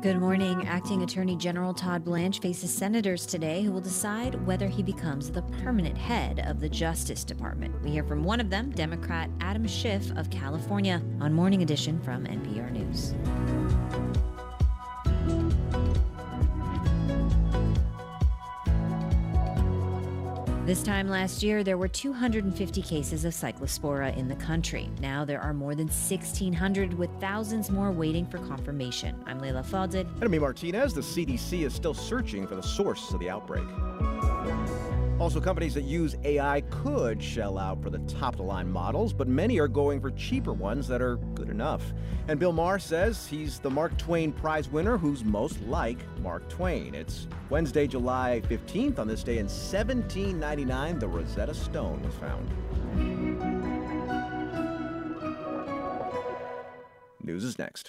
Good morning. Acting Attorney General Todd Blanche faces senators today who will decide whether he becomes the permanent head of the Justice Department. We hear from one of them, Democrat Adam Schiff of California, on Morning Edition from NPR News. This time last year, there were 250 cases of cyclospora in the country. Now there are more than 1,600, with thousands more waiting for confirmation. I'm Leila Fadel. And Amy Martinez. The CDC is still searching for the source of the outbreak. Also, companies that use AI could shell out for the top-of-the-line models, but many are going for cheaper ones that are good enough. And Bill Maher says he's the Mark Twain Prize winner who's most like Mark Twain. It's Wednesday, July 15th. On this day in 1799, the Rosetta Stone was found. News is next.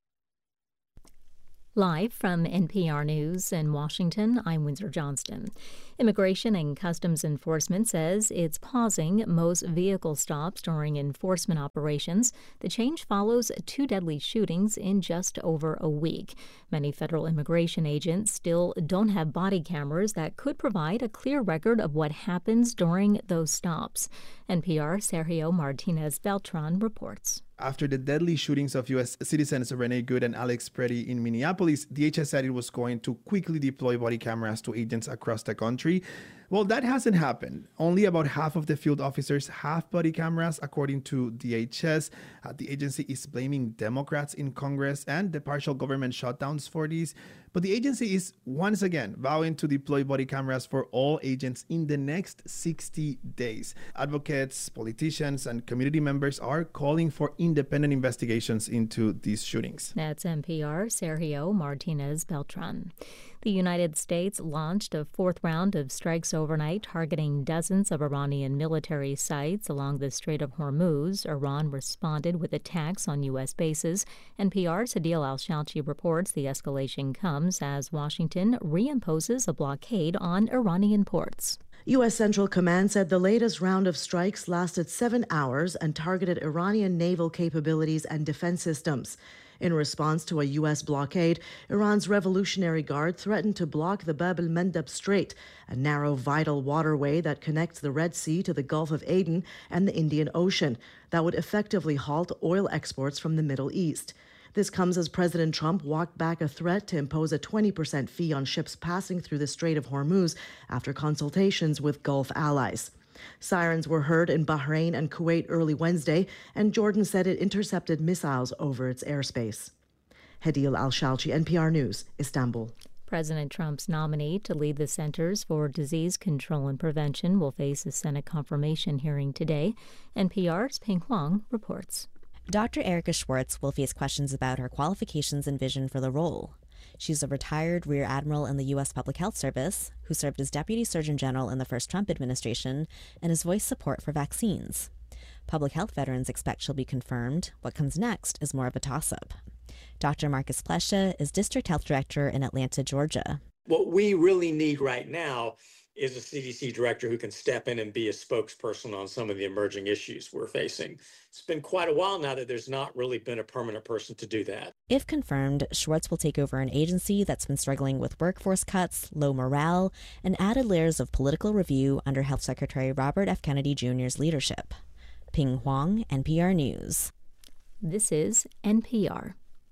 Live from NPR News in Washington, I'm Windsor Johnston. Immigration and Customs Enforcement says it's pausing most vehicle stops during enforcement operations. The change follows 2 deadly shootings in just over a week. Many federal immigration agents still don't have body cameras that could provide a clear record of what happens during those stops. NPR's Sergio Martinez Beltran reports. After the deadly shootings of U.S. citizens Renee Good and Alex Preddy in Minneapolis, DHS said it was going to quickly deploy body cameras to agents across the country. Well, that hasn't happened. Only about half of the field officers have body cameras, according to DHS. The agency is blaming Democrats in Congress and the partial government shutdowns for these. But the agency is once again vowing to deploy body cameras for all agents in the next 60 days. Advocates, politicians, and community members are calling for independent investigations into these shootings. That's NPR Sergio Martinez Beltran. The United States launched a 4th round of strikes overnight, targeting dozens of Iranian military sites along the Strait of Hormuz. Iran responded with attacks on U.S. bases. NPR's Adil Al-Shalchi reports the escalation comes as Washington reimposes a blockade on Iranian ports. U.S. Central Command said the latest round of strikes lasted 7 hours and targeted Iranian naval capabilities and defense systems. In response to a U.S. blockade, Iran's Revolutionary Guard threatened to block the Bab el-Mandeb Strait, a narrow, vital waterway that connects the Red Sea to the Gulf of Aden and the Indian Ocean, that would effectively halt oil exports from the Middle East. This comes as President Trump walked back a threat to impose a 20% fee on ships passing through the Strait of Hormuz after consultations with Gulf allies. Sirens were heard in Bahrain and Kuwait early Wednesday, and Jordan said it intercepted missiles over its airspace. Hadil Al-Shalchi, NPR News, Istanbul. President Trump's nominee to lead the Centers for Disease Control and Prevention will face a Senate confirmation hearing today. NPR's Ping Huang reports. Dr. Erica Schwartz will face questions about her qualifications and vision for the role. She's a retired Rear Admiral in the U.S. Public Health Service who served as Deputy Surgeon General in the first Trump administration and has voiced support for vaccines. Public health veterans expect she'll be confirmed. What comes next is more of a toss-up. Dr. Marcus Plescia is District Health Director in Atlanta, Georgia. What we really need right now is a CDC director who can step in and be a spokesperson on some of the emerging issues we're facing. It's been quite a while now that there's not really been a permanent person to do that. If confirmed, Schwartz will take over an agency that's been struggling with workforce cuts, low morale, and added layers of political review under Health Secretary Robert F. Kennedy Jr.'s leadership. Ping Huang, NPR News. This is NPR.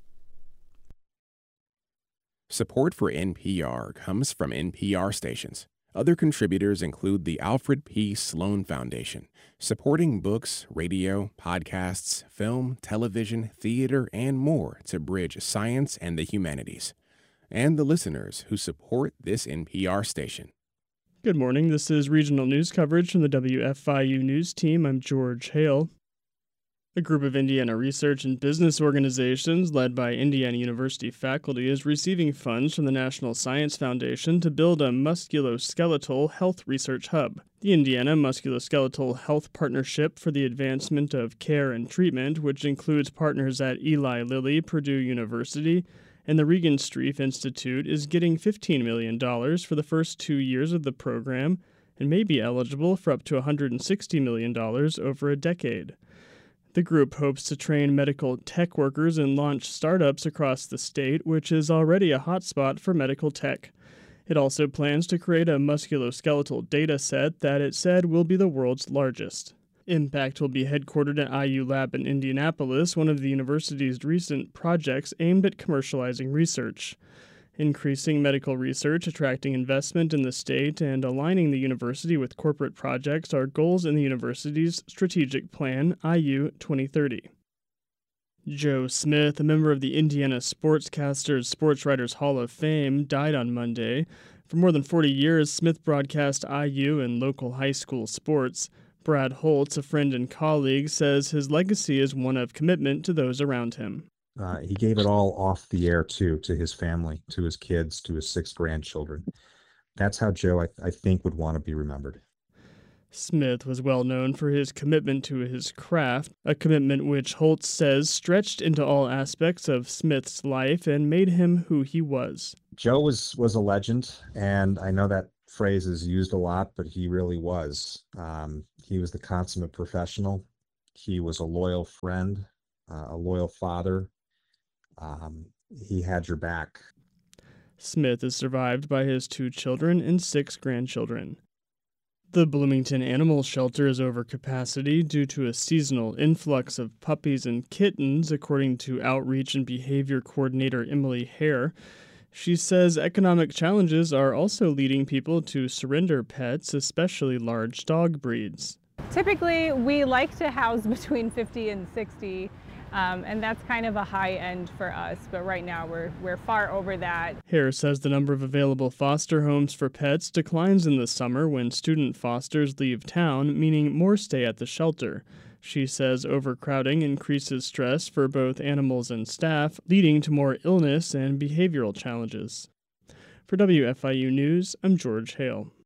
Support for NPR comes from NPR stations. Other contributors include the Alfred P. Sloan Foundation, supporting books, radio, podcasts, film, television, theater, and more to bridge science and the humanities. And the listeners who support this NPR station. Good morning. This is regional news coverage from the WFIU News Team. I'm George Hale. A group of Indiana research and business organizations led by Indiana University faculty is receiving funds from the National Science Foundation to build a musculoskeletal health research hub. The Indiana Musculoskeletal Health Partnership for the Advancement of Care and Treatment, which includes partners at Eli Lilly, Purdue University, and the Regan Streif Institute, is getting $15 million for the first 2 years of the program and may be eligible for up to $160 million over a decade. The group hopes to train medical tech workers and launch startups across the state, which is already a hotspot for medical tech. It also plans to create a musculoskeletal data set that it said will be the world's largest. Impact will be headquartered at IU Lab in Indianapolis, one of the university's recent projects aimed at commercializing research. Increasing medical research, attracting investment in the state, and aligning the university with corporate projects are goals in the university's strategic plan, IU 2030. Joe Smith, a member of the Indiana Sportscasters Sports Writers Hall of Fame, died on Monday. For more than 40 years, Smith broadcast IU and local high school sports. Brad Holtz, a friend and colleague, says his legacy is one of commitment to those around him. He gave it all off the air, too, to his family, to his kids, to his 6 grandchildren. That's how Joe, I think, would want to be remembered. Smith was well known for his commitment to his craft, a commitment which Holtz says stretched into all aspects of Smith's life and made him who he was. Joe was a legend, and I know that phrase is used a lot, but he really was. He was the consummate professional. He was a loyal friend, a loyal father. He had your back. Smith is survived by his 2 children and 6 grandchildren. The Bloomington Animal Shelter is over capacity due to a seasonal influx of puppies and kittens, according to Outreach and Behavior Coordinator Emily Hare. She says economic challenges are also leading people to surrender pets, especially large dog breeds. Typically, we like to house between 50 and 60, and that's kind of a high end for us, but right now we're far over that. Hare says the number of available foster homes for pets declines in the summer when student fosters leave town, meaning more stay at the shelter. She says overcrowding increases stress for both animals and staff, leading to more illness and behavioral challenges. For WFIU News, I'm George Hale.